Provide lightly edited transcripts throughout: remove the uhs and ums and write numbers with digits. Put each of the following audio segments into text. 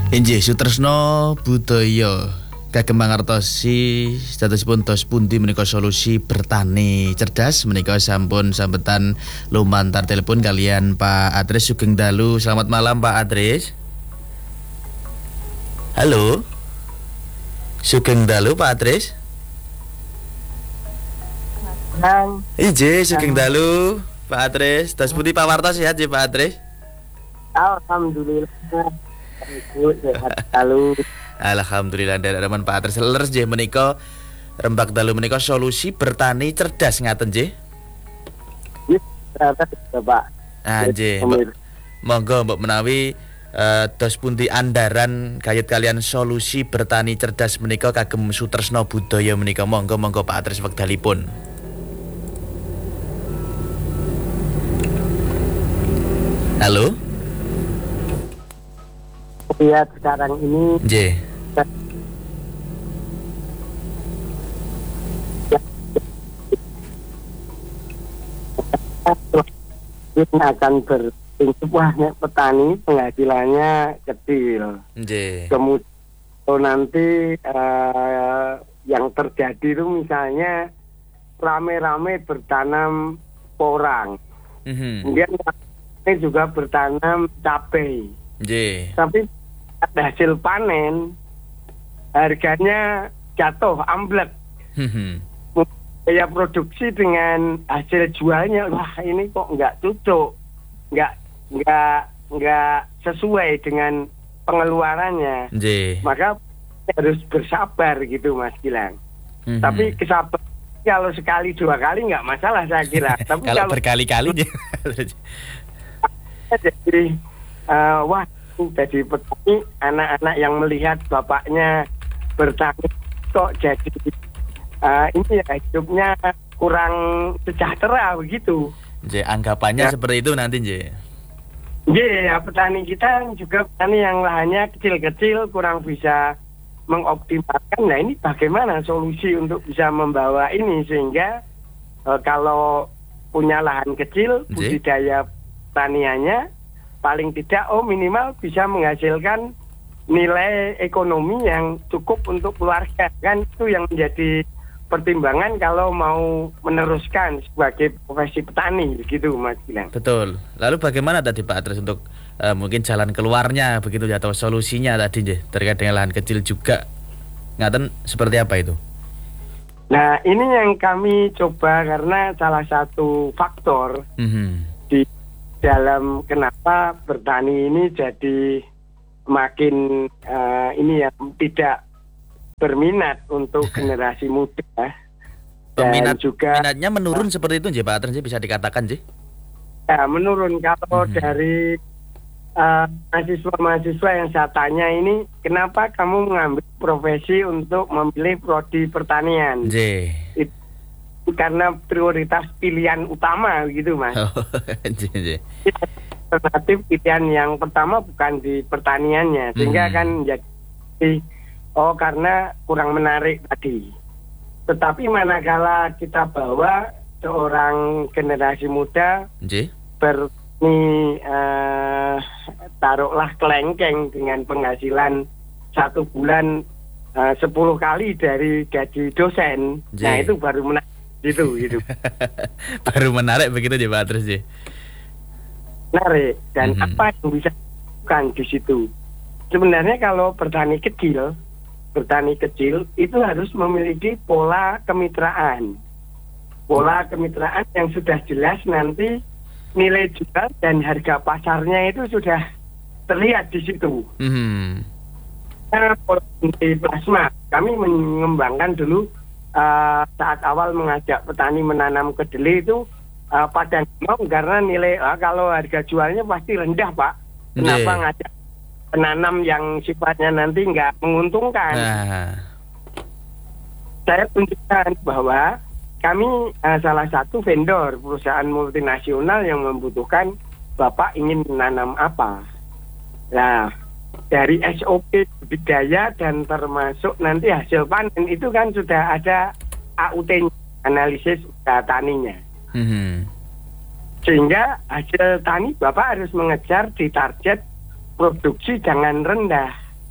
Inggih Sutresno Budaya kagem mangertosi statosipun tos pundi menika solusi bertani cerdas menika sampun sambetan lumantar telepon kalian Pak Adres Sugeng Dalu. Selamat malam Pak Adres. Halo. Sugeng Dalu Pak Adres. Inggih Sugeng Dalu Pak Adres. Tos pundi Pak Warta sehat ya Pak Adres? Alhamdulillah. Ibu sehat selalu. Alhamdulillah dari Pak Adres leres nggih menika rembak dalu menika solusi bertani cerdas ngaten nggih. Pak. Nggih. Monggo mbok menawi dos pundi andaran kayut kalian solusi bertani cerdas menika kagem Sutresno Budaya menika monggo Pak Adres wekdalipun. Halo. Lihat sekarang ini akan berprinsip petani penghasilannya kecil. Kemudian nanti yang terjadi itu misalnya rame-rame bertanam porang. Kemudian ini juga bertanam cabai. Tapi ada hasil panen harganya jatuh amblek. Biaya produksi dengan hasil jualnya wah ini kok nggak cocok, nggak sesuai dengan pengeluarannya. Maka harus bersabar gitu Mas Gilang. Tapi kesabaran kalau sekali dua kali nggak masalah saya kira. Tapi kalau berkali-kali jadi wah jadi petani, anak-anak yang melihat bapaknya bertani kok jadi ini ya hidupnya kurang sejahtera begitu. Anggapannya seperti itu nanti ya petani kita juga petani yang lahannya kecil-kecil kurang bisa mengoptimalkan. Nah ini bagaimana solusi untuk bisa membawa ini sehingga kalau punya lahan kecil budidaya pertaniannya paling tidak minimal bisa menghasilkan nilai ekonomi yang cukup untuk keluarga, kan itu yang menjadi pertimbangan kalau mau meneruskan sebagai profesi petani begitu Mas Gilang. Betul. Lalu bagaimana tadi Pak Adres untuk mungkin jalan keluarnya begitu ya, atau solusinya tadi terkait dengan lahan kecil juga ngaten seperti apa itu? Nah ini yang kami coba karena salah satu faktor di dalam kenapa bertani ini jadi makin ini ya tidak berminat untuk generasi muda. Dan minatnya menurun seperti itu Pak Adres bisa dikatakan ya menurun. Kalau dari mahasiswa yang saya tanya ini kenapa kamu mengambil profesi untuk memilih prodi pertanian? Itu karena prioritas pilihan utama gitu Mas. Alternatif pilihan yang pertama bukan di pertaniannya sehingga kan jadi karena kurang menarik tadi. Tetapi manakala kita bawa seorang generasi muda berani taruhlah kelengkeng dengan penghasilan 1 bulan 10 kali dari gaji dosen, nah itu baru menarik. Gitu. Baru menarik begitu Pak Adres menarik. Dan apa yang bisa dilakukan di situ? Sebenarnya kalau petani kecil itu harus memiliki pola kemitraan yang sudah jelas, nanti nilai jual dan harga pasarnya itu sudah terlihat di situ. Pola plasma kami mengembangkan dulu. Saat awal mengajak petani menanam kedelai itu pada mau karena nilai kalau harga jualnya pasti rendah Pak. Kenapa ngajak penanam yang sifatnya nanti nggak menguntungkan? Saya tunjukkan bahwa kami salah satu vendor perusahaan multinasional yang membutuhkan Bapak ingin menanam apa. Nah dari SOP budidaya dan termasuk nanti hasil panen itu kan sudah ada AUT analisis usaha taninya. Sehingga hasil tani Bapak harus mengejar di target produksi jangan rendah.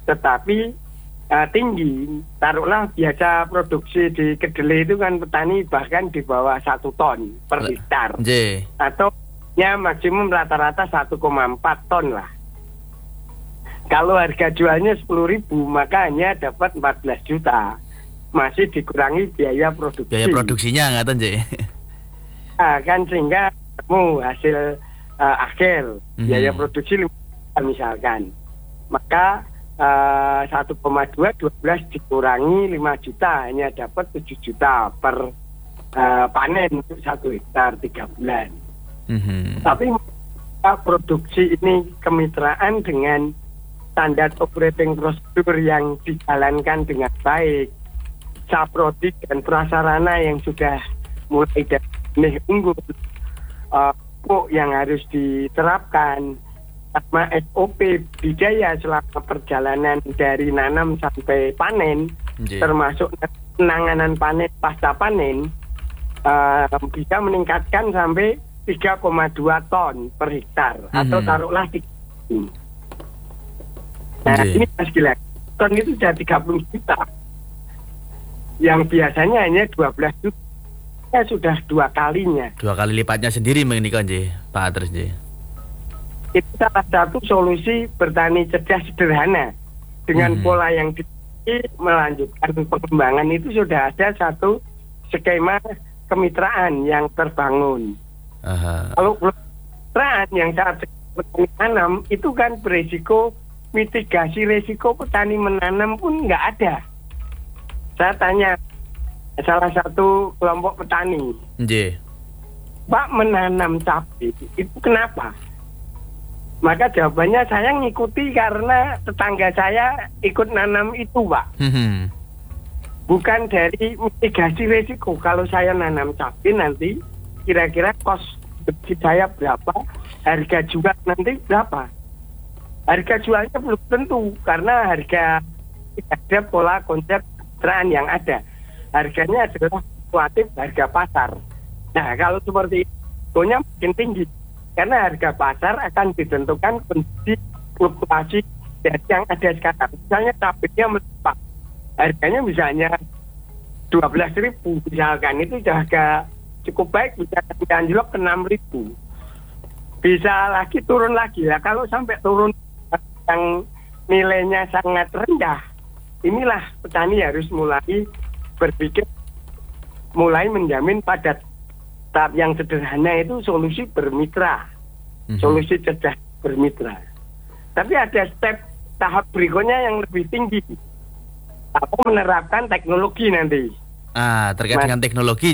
tetapi tinggi. Taruhlah biasa produksi di kedelai itu kan petani bahkan di bawah 1 ton per hektar. Atau ya maksimum rata-rata 1,4 ton lah. Kalau harga jualnya 10.000 maka hanya dapat 14 juta. Masih dikurangi biaya produksi. Biaya produksinya ngaten, Nggih. Kan sehingga kamu hasil akhir biaya produksi misalkan. Maka 1,2 12 dikurangi 5 juta hanya dapat 7 juta per panen untuk 1 hektar 3 bulan. Tapi produksi ini kemitraan dengan standar operating prosedur yang dijalankan dengan baik, saprodi dan prasarana yang sudah mulai dari unggul, yang harus diterapkan, sama SOP budaya selama perjalanan dari nanam sampai panen, termasuk penanganan panen pasca panen, bisa meningkatkan sampai 3,2 ton per hektar atau taruhlah 3. Nah ini Mas Gilang, ton itu sudah 30 juta, yang biasanya hanya 12 juta, sudah 2 kalinya. 2 kali lipatnya sendiri menikah, Pak Adres. Itu salah satu solusi bertani cerdas sederhana dengan pola yang melanjutkan pengembangan. Itu sudah ada satu skema kemitraan yang terbangun. Kalau kemitraan yang saat petani tanam itu kan beresiko, mitigasi resiko petani menanam pun nggak ada. Saya tanya salah satu kelompok petani, Pak, menanam cabai itu kenapa? Maka jawabannya, saya ngikuti karena tetangga saya ikut nanam itu, Pak. Bukan dari mitigasi resiko. Kalau saya nanam cabai nanti kira-kira cost saya berapa, harga jual nanti berapa. Harga jualnya belum tentu karena harga ada pola konsep kemitraan yang ada. Harganya adalah fluktuatif harga pasar. Nah, kalau seperti itu, harganya makin tinggi. Karena harga pasar akan ditentukan kondisi fluktuasi dari yang ada sekarang. Misalnya cabainya melipat, harganya misalnya 12.000 misalkan, itu harga cukup baik, bisa anjlok ke 6.000. Bisa lagi turun lagi. Lah kalau sampai turun yang nilainya sangat rendah, inilah petani harus mulai berpikir, mulai menjamin pada tahap yang sederhana itu solusi bermitra, solusi cerdas bermitra. Tapi ada step tahap berikutnya yang lebih tinggi, menerapkan teknologi nanti. Terkait dengan teknologi,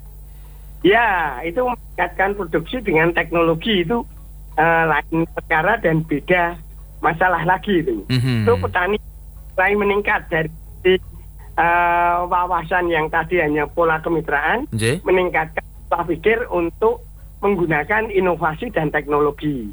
Ya, itu meningkatkan produksi dengan teknologi itu lain perkara dan beda masalah lagi itu. Itu petani mulai meningkat dari wawasan yang tadi hanya pola kemitraan, meningkatkan pola pikir untuk menggunakan inovasi dan teknologi.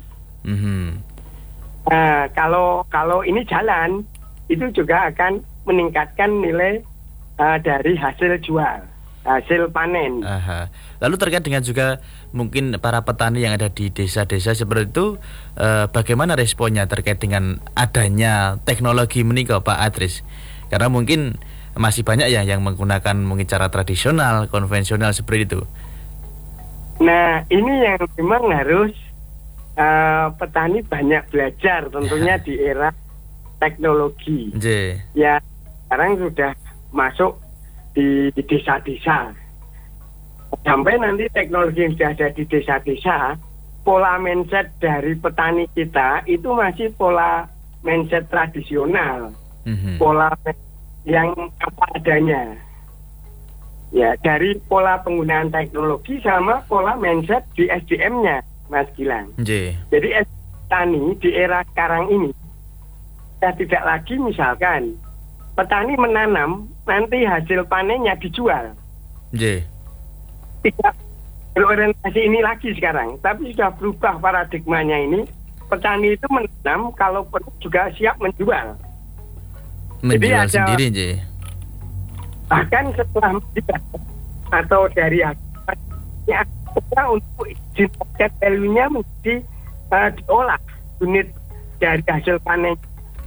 Kalau ini jalan, itu juga akan meningkatkan nilai dari hasil jual, hasil panen. Lalu terkait dengan juga mungkin para petani yang ada di desa-desa seperti itu, bagaimana responnya terkait dengan adanya teknologi menikah, Pak Adris? Karena mungkin masih banyak ya yang menggunakan mungkin cara tradisional, konvensional seperti itu. Nah, ini yang memang harus petani banyak belajar tentunya di era teknologi. Ya, sekarang sudah masuk di desa-desa. Sampai nanti teknologi yang sudah ada di desa-desa, pola mindset dari petani kita itu masih pola mindset tradisional. Pola yang apa adanya. Ya, dari pola penggunaan teknologi sama pola mindset di SDM-nya, Mas Gilang. Jadi petani di era sekarang ini, ya tidak lagi misalkan petani menanam, nanti hasil panennya dijual. Tidak berorientasi ini lagi sekarang, tapi sudah berubah paradigmanya ini. Petani itu menanam, kalau perlu juga siap menjual. Menjual sendiri, bahkan setelah menjual atau dari hasilnya untuk izin market value-nya menjadi diolah unit dari hasil panen.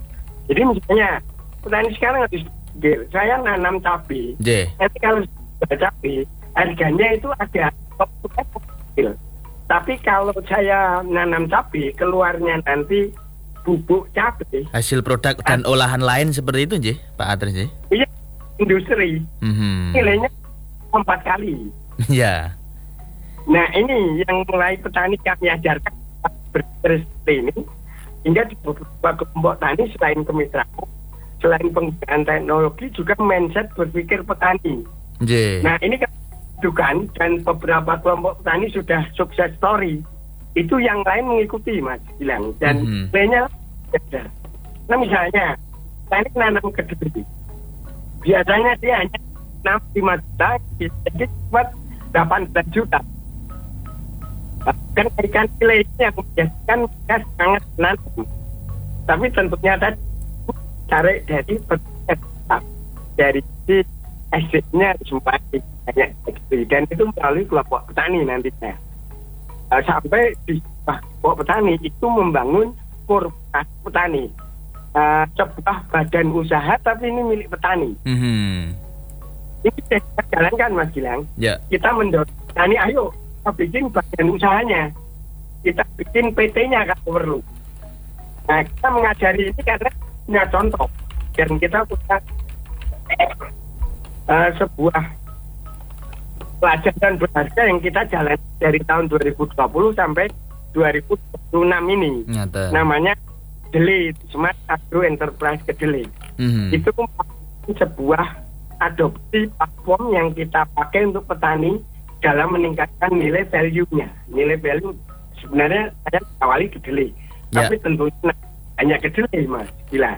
Jadi misalnya petani sekarang harus pikir, saya nanam cabai. Nanti kalau cabai harganya itu ada kecil. Tapi kalau saya nanam cabai, keluarnya nanti bubuk cabai. Hasil produk dan olahan lain seperti itu, Pak Atris, Iya, industri. Nilainya 4 kali. Ya. Nah, ini yang mulai petani kami ajarkan seperti ini, hingga di beberapa kelompok tani selain kemitraan, selain penggunaan teknologi juga mindset berpikir petani. Nah, ini kan dan beberapa kelompok petani sudah sukses story. Itu yang lain mengikuti, Mas bilang, dan lainnya ada. Nah, misalnya tani nanam kedelai, biasanya dia hanya 65 juta, jadi buat 18 juta. Kan ikan nilai yang membiasakan mereka sangat nanam. Tapi tentunya tadi cari dari si SDM-nya semakin banyak, dan itu melalui kelompok petani nantinya. Sampai di kelompok petani itu membangun korporasi petani, sebuah badan usaha tapi ini milik petani. Ini kita jalankan, Mas Gilang. Kita mendorong petani, ayo kita bikin badan usahanya, kita bikin PT-nya kalau perlu. Nah, kita mengajari ini karena punya contoh, dan kita punya sebuah pelajaran berharga yang kita jalan dari tahun 2020 sampai 2026 ini. Namanya Kedelai, Smart Agro Enterprise Kedelai. Itu sebuah adopsi platform yang kita pakai untuk petani dalam meningkatkan nilai value-nya. Nilai value sebenarnya saya awali kedelai, tapi tentunya hanya kedelai, Mas Gilang.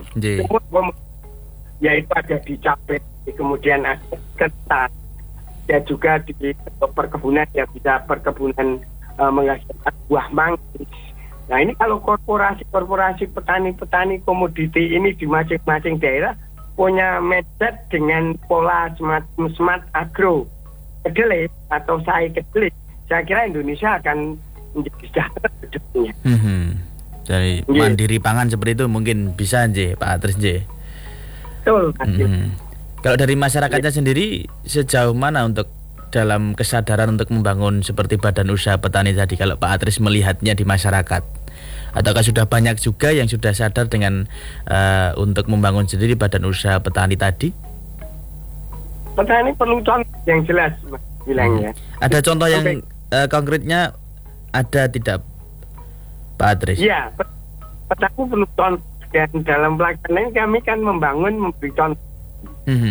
Yaitu ada di cabai, kemudian ada ketan, dan juga di perkebunan yang bisa perkebunan menghasilkan buah manggis. Nah, ini kalau korporasi petani-petani komoditi ini di masing-masing daerah punya mindset dengan pola smart agro kedelai atau SAI kedelai, saya kira Indonesia akan menjadi sejahtera ke depannya. Dari mandiri pangan seperti itu mungkin bisa, Pak Atris, Betul, Kalau dari masyarakatnya sendiri sejauh mana untuk dalam kesadaran untuk membangun seperti badan usaha petani tadi, kalau Pak Atris melihatnya di masyarakat? Ataukah sudah banyak juga yang sudah sadar dengan untuk membangun sendiri badan usaha petani tadi? Petani perlu contoh yang jelas, Mas bilangnya. Ada contoh yang konkretnya ada tidak, Pak Atris? Iya, petani perlu contoh, dan dalam pelaksanaan kami kan memberi contoh